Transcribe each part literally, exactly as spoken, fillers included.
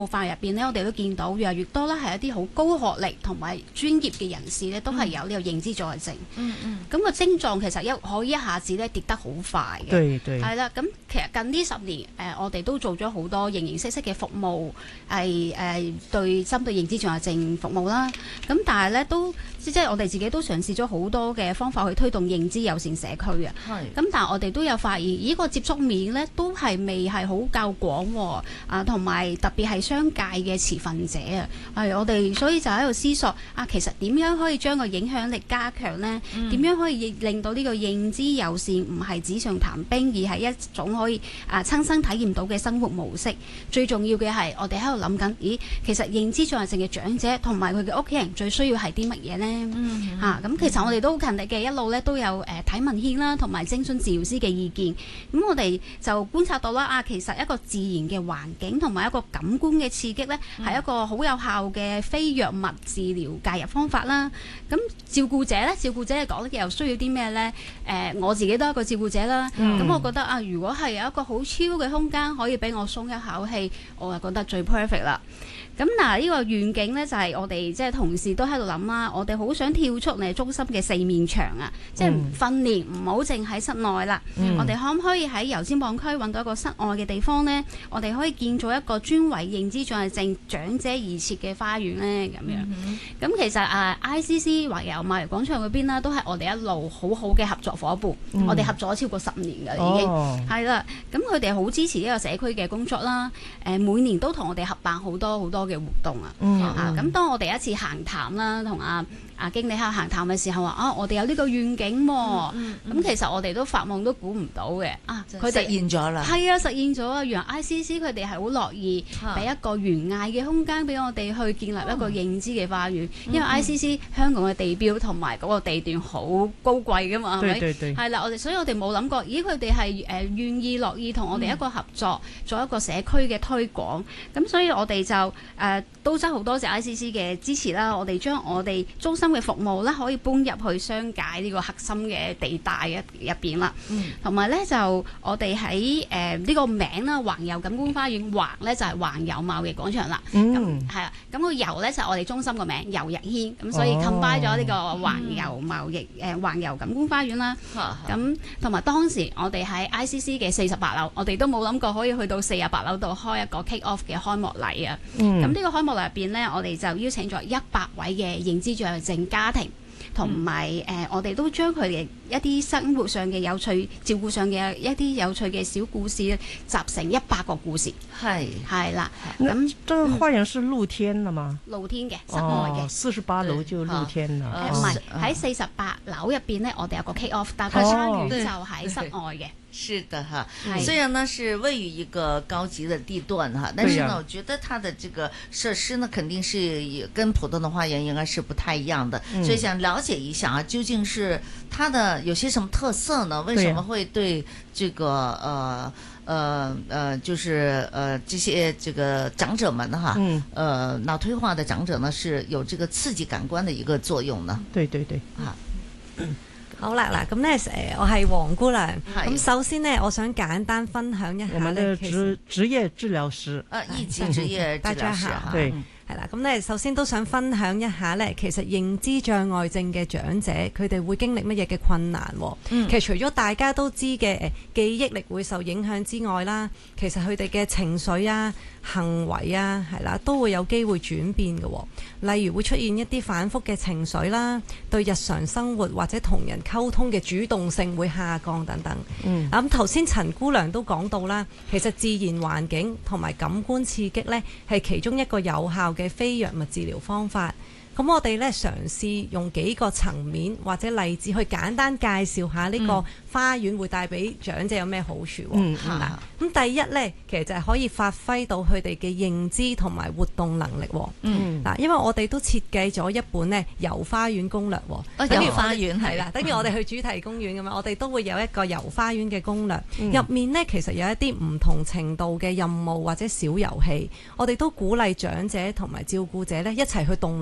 化入邊咧，我哋都見到越嚟越多咧係一啲好高學歷同埋專業嘅人士咧，都係有呢個認知阻礙症。嗯嗯。咁、個症狀其實一可以一下子咧跌得好快嘅。 對對。 係啦，咁其實近呢十年誒、呃，我哋都做咗好多形形色色嘅服務，係誒、呃、對針對認知障礙症服務啦。咁但係咧都即係我哋自己都嘗試咗好多嘅方法去推動認知友善社區嘅。係。咁但係我哋都有發現，呢個接觸面咧都係未係好夠廣喎。啊，同埋特別係商界嘅持份者啊，係我哋所以就喺度思索啊，其實點樣可以將個影響力加強呢？點、嗯、樣可以令到呢個認知友善唔係紙上談兵，而係一種可以啊親身體驗到嘅生活模式。最重要嘅係我哋喺度諗緊，咦，其實認知障礙症嘅長者同埋佢嘅屋企人最需要係啲乜嘢呢？嚇、嗯，咁、啊、其實我哋都好勤力嘅，一路咧都有誒睇、呃、文獻啦，同埋徵詢治療師嘅意見。咁我哋就觀察到啦，啊，其實一個自然嘅環境同埋一個感官嘅刺激呢，係、嗯、一個好有效嘅非藥物治療介入方法啦。咁照顧者呢，照顧者嚟講咧，又需要啲咩呢？誒、呃，我自己都係一個照顧者啦。咁、嗯、我覺得啊，如果係有一個好超嘅空間，可以俾我鬆一口氣，我就覺得最 perfect 啦。咁嗱，呢個願景呢，就係、是、我哋即係同事都喺度諗啦。我哋好想跳出你中心嘅四面牆啊，嗯、即係訓練唔好淨喺室內啦。嗯、我哋可唔可以喺油尖旺區揾到一個室外嘅地方呢？我哋可以建造一個專為認知障礙症長者而設嘅花園呢？咁樣。咁、嗯嗯、其實啊 I C C 華油貿易廣場嗰邊啦，都係我哋一路好好嘅合作伙伴。嗯、我哋合作咗超過十年㗎啦，已經係啦。咁佢哋好支持呢個社區嘅工作啦。誒，每年都同我哋合辦好多好多嘅活動、嗯、啊。啊，咁當我哋一次閒談啦，同阿啊經理喺度閒談嘅時候話啊，我哋有呢個願景喎、啊。咁、嗯嗯嗯、其實我哋都發夢都估唔到嘅啊，佢哋實現咗啦。 係啊，實現咗啊！原來 I C C 佢哋係好樂意俾一個懸崖嘅空間俾我哋去建立一個認知嘅花園，嗯、因為 I C C 香港嘅地標同埋嗰個地段好高貴噶嘛，係咪？對對對。係啦，我哋所以我哋冇諗過，咦？佢哋係誒願意樂意同我哋一個合作，嗯、做一個社區嘅推廣。咁所以我哋就誒、呃、都真好多謝 I C C 嘅支持啦。我哋將我哋中心嘅服務咧，可以搬入去商界呢個核心嘅地帶嘅入邊啦。同埋咧就我哋喺誒呢個名啦，環遊感官花園，環咧就係環遊貿易廣場啦。咁係啦，咁、個遊咧就係我哋中心個名遊日軒，咁所以 combine 咗呢個環遊貿易誒環遊感官花園啦。咁同埋當時我哋喺 I C C 嘅四十八樓，我哋都冇諗過可以去到四十八樓度開一個 kick off 嘅開幕禮啊。咁呢、嗯、個開幕禮入邊咧，我哋就邀請咗一百位嘅認知障礙症家庭。同埋誒，我哋都將佢哋一啲生活上嘅有趣、照顧上嘅一啲有趣嘅小故事，集成一百個故事。係係啦，咁這個花園是露天的嗎？ 露天嘅，室外嘅。 四十八樓就露天啦。 唔係喺四十八樓入邊咧，我哋有個 kick off，但係花園就喺室外嘅。 是的哈，雖然呢是位於一個高級的地段哈，但是呢，我覺得它的這個設施呢，肯定是跟普通的花園應該是不太一樣的，嗯、所以想了解一下啊，究竟是它的有些什麼特色呢？為什麼會對這個呃呃呃，就是呃這些這個長者們哈，嗯、呃腦退化的長者呢，是有這個刺激感官的一個作用呢？ 對對對， 啊。 好啦，嗱，咁咧誒，我係黃姑娘。咁首先咧，我想簡單分享一下咧， 我們的職職業治療師， 啊，一級職業治療師， 對。 係啦，咁咧首先都想分享一下咧，其實認知障礙症嘅長者，佢哋會經歷乜嘢嘅困難？嗯、其實除咗大家都知嘅誒記憶力會受影響之外啦，其實佢哋嘅情緒啊、行為啊，係啦，都會有機會轉變嘅。例如會出現一啲反覆嘅情緒啦，對日常生活或者同人溝通嘅主動性會下降等等。嗯，咁頭先陳姑娘都講到啦，其實自然環境同埋感官刺激咧，係其中一個有效嘅嘅非藥物治療方法，咁我哋咧嘗試用幾個層面或者例子去簡單介紹下呢個花園會帶俾長者有咩好處。嗯，嗱，咁第一咧，其實就係可以發揮到佢哋嘅認知同埋活動能力。嗯，嗱，因為我哋都設計咗一本咧遊花園攻略。哦， 遊花園係啦，等於我哋去主題公園咁樣，我哋都會有一個遊花園嘅攻略。入面咧其實有一啲唔同程度嘅任務或者小遊戲，我哋都鼓勵長者同埋照顧者咧一齊去動腦筋砌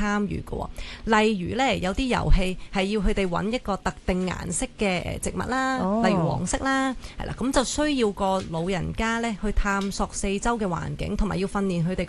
參與嘅。例如咧，有啲遊戲係要佢哋揾一個特定顏色嘅植物啦， 哦、 例如黃色啦，係啦，咁就需要個老人家咧去探索四周嘅環境，同埋要訓練佢哋